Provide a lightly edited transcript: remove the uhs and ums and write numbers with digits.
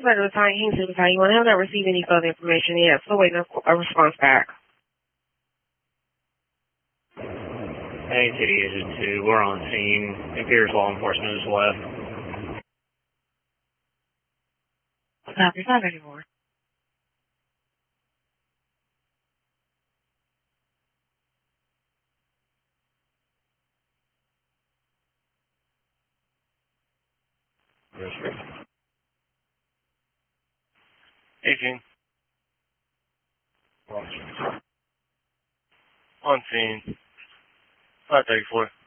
Suspect is Ty Hinton, Battalion 1. I have not received any further information yet. Still waiting a response back. Hey, City Agent 2, we're on scene. It appears law enforcement has left. Copy, 5 anymore. Yes, 18. On scene. 534.